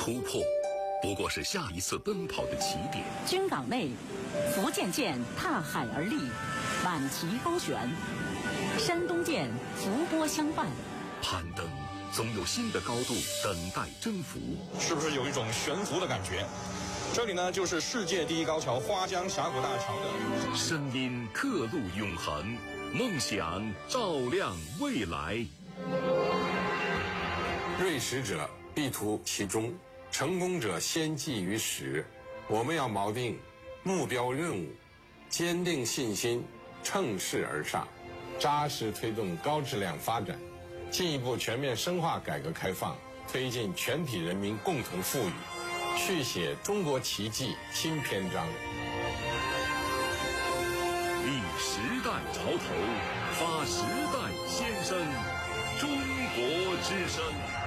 突破不过是下一次奔跑的起点。 军港内，福建舰踏海而立，挽旗高悬；山东舰伏波相伴。 攀登总有新的高度等待征服， 是不是有一种悬浮的感觉？这里呢，就是世界第一高桥花江峡谷大桥的声音刻录永恒，梦想照亮未来。 锐识者必图其中，成功者先记于始。我们要锚定目标任务，坚定信心，乘势而上，扎实推动高质量发展，进一步全面深化改革开放，推进全体人民共同富裕，续写中国奇迹新篇章。 立时代潮头，发时代先声，中国之声。